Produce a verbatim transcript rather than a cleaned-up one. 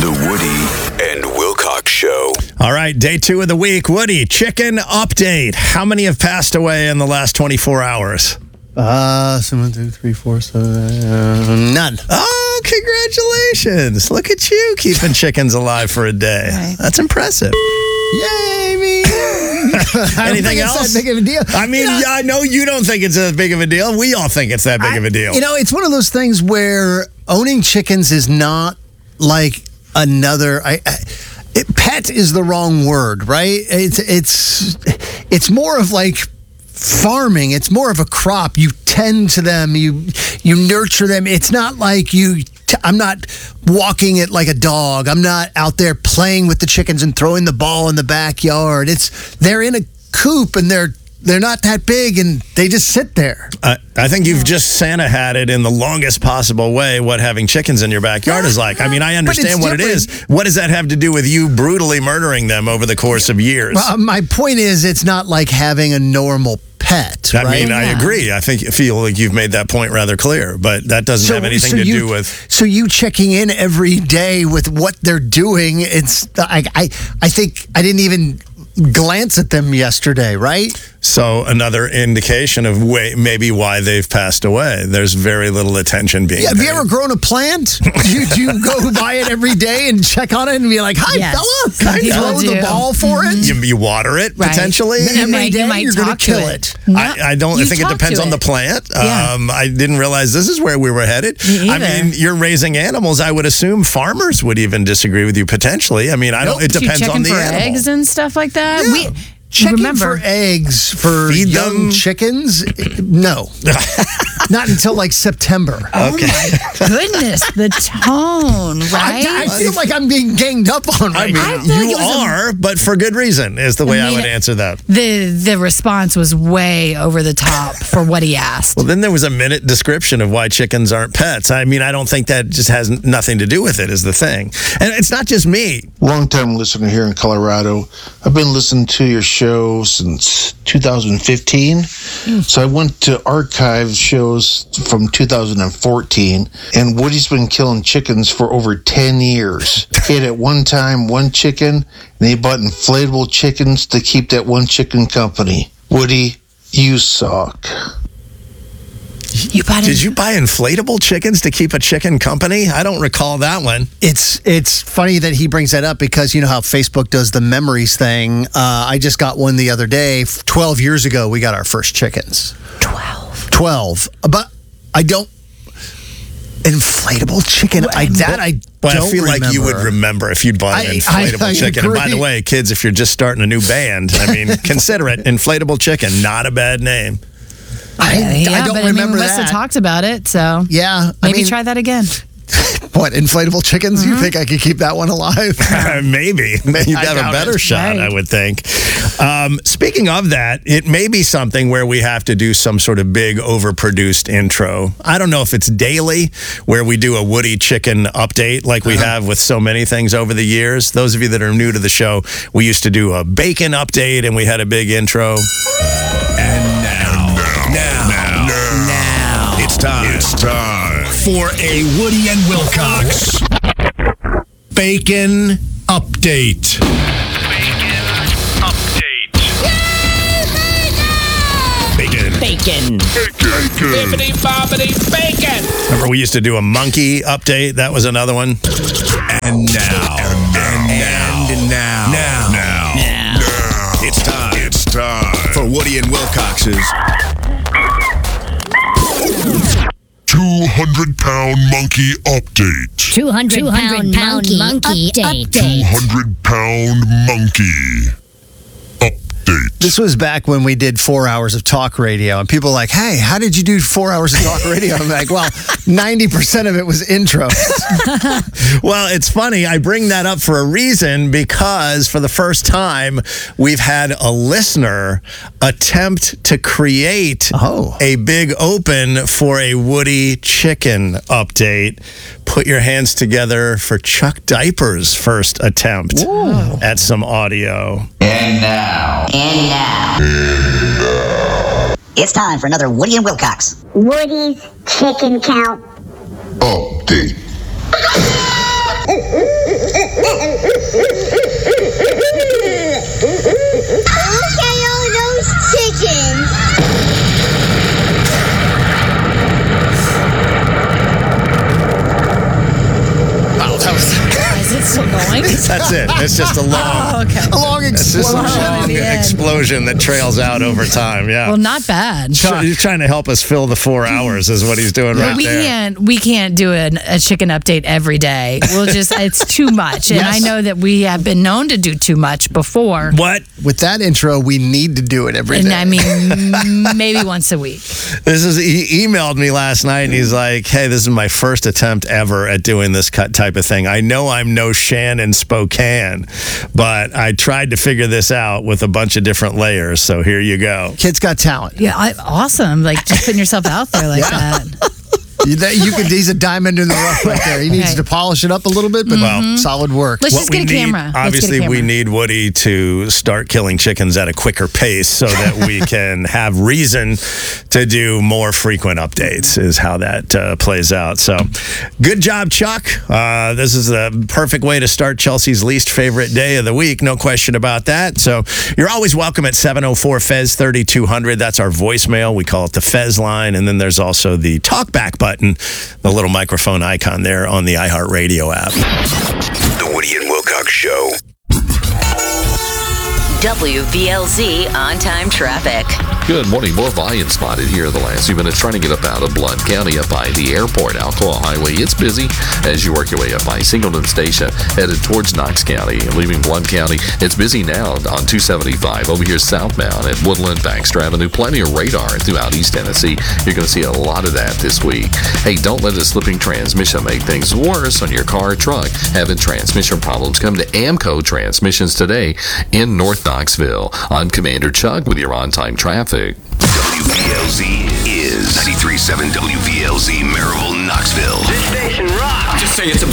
The Woody and Wilcox Show. All right, day two of the week. Woody, chicken update. How many have passed away in the last twenty-four hours? Uh, seven, two, three, four, seven, uh, none. Oh, congratulations. Look at you keeping chickens alive for a day. Right. That's impressive. Yay, me. I Anything don't think else? It's that big of a deal. I mean, Yeah. yeah, I know you don't think it's that big of a deal. We all think it's that big I- of a deal. You know, it's one of those things where owning chickens is not like another. I, I, it, pet is the wrong word, right? It's it's it's more of like farming. It's more of a crop. You tend to them. You you nurture them. It's not like you. T- I'm not walking it like a dog. I'm not out there playing with the chickens and throwing the ball in the backyard. It's they're in a coop and they're they're not that big and they just sit there. I, I think you've just Santa had it in the longest possible way what having chickens in your backyard is like. I mean, I understand what it is. What does that have to do with you brutally murdering them over the course of years? Well, my point is, it's not like having a normal pet. I right? mean, I Yeah. agree. I think I feel like you've made that point rather clear, but that doesn't have anything so to you, do with. So you checking in every day with what they're doing. It's I I I think I didn't even glance at them yesterday, right? So another indication of way, maybe why they've passed away. There's very little attention being Yeah, have you paid. ever grown a plant? do, you, do you go by it every day and check on it and be like, "Hi, Yes. fella, Some can I people throw the do. ball for it?" You, you water it Right. potentially. You Every might- day you might you're going talk to to kill it. it. I, I don't. I You think it talk depends to on the it. plant. Yeah. Um, I didn't realize this is where we were headed. Me I either. mean, you're raising animals. I would assume farmers would even distree with you potentially. I mean, I don't. It You depends checking on the for animal. eggs and stuff like that. Yeah. We Checking remember for eggs for Feed young them? chickens? No. Not until like September. Oh my goodness, the tone, right? I, I feel like I'm being ganged up on I right mean, now. feel like you it was a- are, but for good reason is the way I, I mean, would answer that. the the response was way over the top for what he asked. Well, then there was a minute description of why chickens aren't pets. I mean, I don't think that just has nothing to do with it, is the thing. And it's not just me. Long-time listener here in Colorado. I've been listening to your show since two thousand fifteen. So I went to archive shows from two thousand fourteen, and Woody's been killing chickens for over ten years. He had at one time one chicken, and he bought inflatable chickens to keep that one chicken company. Woody, you suck. You bought Did it. you buy inflatable chickens to keep a chicken company? I don't recall that one. It's it's funny that he brings that up because you know how Facebook does the memories thing. Uh, I just got one the other day. Twelve years ago, we got our first chickens. Twelve. Twelve, but I don't inflatable chicken. I that I But don't I feel like you would remember. remember if you'd bought an I- inflatable I- I chicken. And by the agree. way, kids, if you're just starting a new band, I mean, consider it inflatable chicken. Not a bad name. I, yeah, I don't but I mean, remember we must that. have talked about it, so yeah, I maybe mean, try that again. what inflatable chickens? You think I could keep that one alive? Maybe. You'd I have a doubt better it. shot, Right. I would think. Um, speaking of that, it may be something where we have to do some sort of big overproduced intro. I don't know if it's daily, where we do a Woody chicken update like we have with so many things over the years. Those of you that are new to the show, we used to do a bacon update and we had a big intro. And now, now, now, now, it's time. It's time for a Woody and Wilcox Bacon update. Bacon. Bacon. Bibbidi bobbidi bacon. Remember, we used to do a monkey update. That was another one. And now, and now, and now, now, now, Now. it's time. It's time for Woody and Wilcox's two hundred pound monkey update. two hundred pound monkey, monkey update. two hundred pound monkey update. This was back when we did four hours of talk radio, and people were like, "Hey, how did you do four hours of talk radio?" I'm like, "Well, ninety percent of it was intro." Well, it's funny. I bring that up for a reason because for the first time, we've had a listener attempt to create Oh. a big open for a Woody chicken update. Put your hands together for Chuck Diaper's first attempt at some audio. And now. And now. It's time for another Woody and Wilcox. Woody's chicken count. Update. still going? That's it. It's just a long, Oh, okay. A long it's just a explosion. long Yeah. explosion that trails out over time. Yeah. Well, not bad. Tr- He's trying to help us fill the four hours is what he's doing right we there. can't we can't do an, a chicken update every day. We'll just it's too much, and Yes. I know that we have been known to do too much before. What? With that intro, we need to do it every And day. I mean, maybe once a week. This is he emailed me last night and he's like, "Hey, this is my first attempt ever at doing this cut type of thing. I know I'm no Shannon Spokane, but I tried to figure this out with a bunch of different layers. So here you go." Kid's got talent. Yeah, I, awesome. Like just putting yourself out there like Yeah. that. You, that, you could. He's a diamond in the rough right there. He needs Right. to polish it up a little bit, but Well, solid work. Let's What just get we a need- camera. Let's get a Obviously, we camera. need Woody to start killing chickens at a quicker pace so that we can have reason to do more frequent updates, is how that uh, plays out. So, good job, Chuck. Uh, this is the perfect way to start Chelsea's least favorite day of the week. No question about that. So, you're always welcome at seven oh four F E Z thirty-two hundred. That's our voicemail. We call it the Fez line. And then there's also the talkback button, the little microphone icon there on the iHeartRadio app. The Woody and Wilcox Show. W V L Z on-time traffic. Good morning. More volume spotted here in the last few minutes. Trying to get up out of Blount County up by the airport, Alcoa Highway. It's busy as you work your way up by Singleton Station, headed towards Knox County. Leaving Blount County, it's busy now on two seventy-five over here southbound at Woodland, Baxter Avenue. Plenty of radar throughout East Tennessee. You're going to see a lot of that this week. Hey, don't let a slipping transmission make things worse on your car or truck. Having transmission problems, come to Amco Transmissions today in North Knoxville. I'm Commander Chuck with your on-time traffic. W V L Z is ninety-three point seven W V L Z, Maryville, Knoxville. This station rocks. Just say it's a